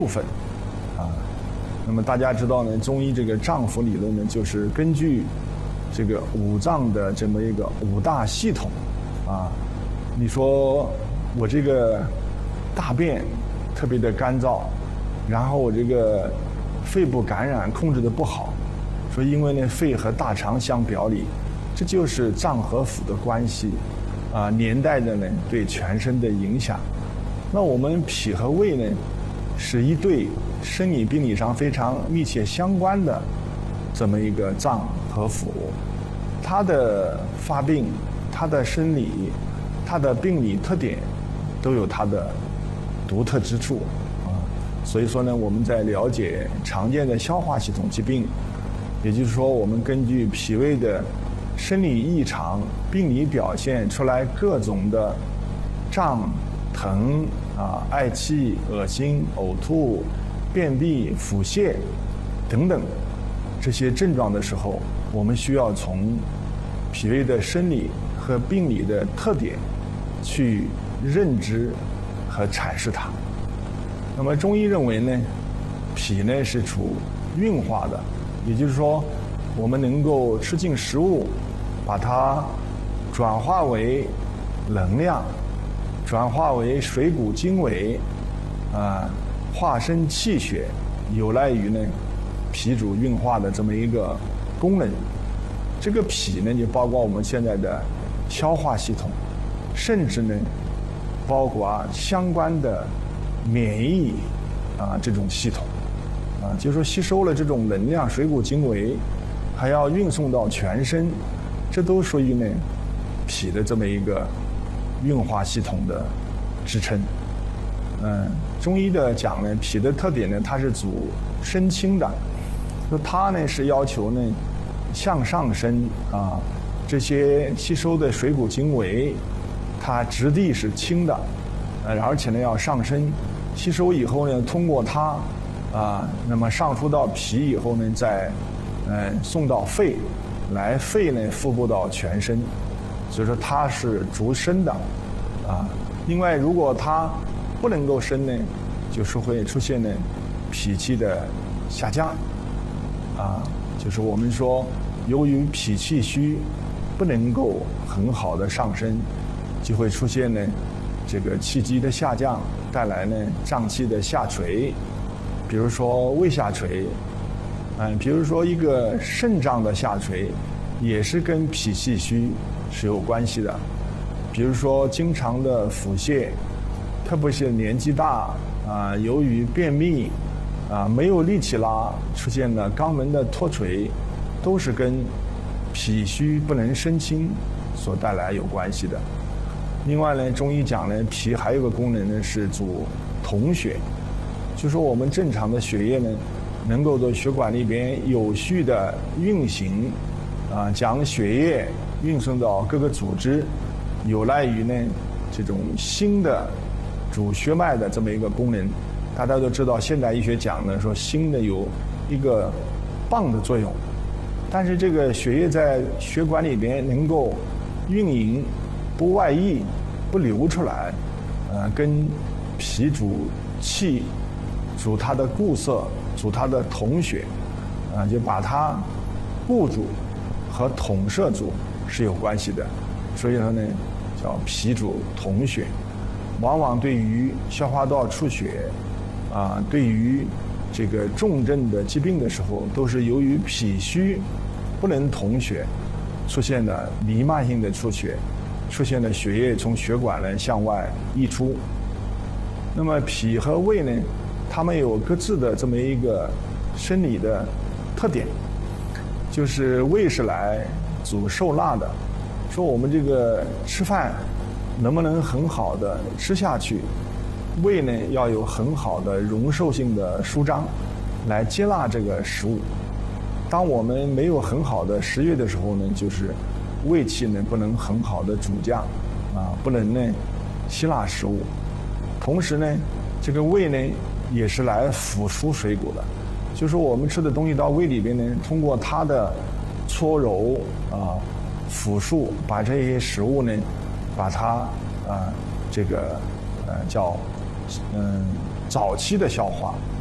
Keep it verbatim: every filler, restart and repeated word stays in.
部分啊。那么大家知道呢，中医这个脏腑理论呢，就是根据这个五脏的这么一个五大系统啊。你说我这个大便特别的干燥，然后我这个肺部感染控制的不好，说因为呢肺和大肠相表里，这就是脏和腑的关系啊，连带着呢对全身的影响。那我们脾和胃呢，是一对生理病理上非常密切相关的这么一个脏和腑，它的发病、它的生理、它的病理特点都有它的独特之处啊。所以说呢，我们在了解常见的消化系统疾病，也就是说，我们根据脾胃的生理异常、病理表现出来各种的胀、疼啊、嗳气、恶心、呕吐、便秘、腹泻等等这些症状的时候，我们需要从脾胃的生理和病理的特点去认知和阐释它。那么中医认为呢，脾呢是处运化的，也就是说，我们能够吃进食物，把它转化为能量，转化为水谷精微，啊、呃，化生气血，有赖于呢脾主运化的这么一个功能。这个脾呢，就包括我们现在的消化系统，甚至呢，包括相关的免疫啊这种系统，啊，就是说吸收了这种能量，水谷精微，还要运送到全身，这都属于呢脾的这么一个运化系统的支撑。嗯，中医的讲呢，脾的特点呢，它是主升清的，就它呢是要求呢向上升啊，这些吸收的水谷精微，它质地是轻的，呃，而且呢要上升，吸收以后呢，通过它啊，那么上出到脾以后呢，再呃送到肺，来肺呢腹部到全身，所以说它是主升的啊。另外，如果它不能够升呢，就是会出现呢脾气的下降啊，就是我们说由于脾气虚，不能够很好的上升，就会出现呢这个气机的下降，带来呢脏器的下垂，比如说胃下垂，嗯，比如说一个肾脏的下垂，也是跟脾气虚是有关系的。比如说经常的腹泻，特别是年纪大啊，由于便秘啊没有力气拉，出现了肛门的脱垂，都是跟脾虚不能升清所带来有关系的。另外呢，中医讲呢，脾还有个功能呢是主统血，就说我们正常的血液呢，能够在血管里边有序的运行，啊，将血液运送到各个组织，有赖于呢这种心的主血脉的这么一个功能。大家都知道，现代医学讲呢，说心呢有一个泵的作用，但是这个血液在血管里边能够运营，不外溢，不流出来，呃，跟脾主气，主它的固涩，主它的统血，啊、呃，就把它固住和统摄住是有关系的。所以说呢，叫脾主统血，往往对于消化道出血，啊、呃，对于这个重症的疾病的时候，都是由于脾虚不能统血，出现了弥漫性的出血，出现了血液从血管呢向外溢出。那么脾和胃呢，它们有各自的这么一个生理的特点，就是胃是来主受纳的，说我们这个吃饭能不能很好的吃下去，胃呢要有很好的容受性的舒张来接纳这个食物。当我们没有很好的食欲的时候呢，就是胃气呢不能很好的主降啊，不能呢吸纳食物。同时呢，这个胃呢也是来腐输水谷的，就是我们吃的东西到胃里边呢，通过它的搓揉啊、腐漱，把这些食物呢，把它啊这个呃叫嗯早期的消化。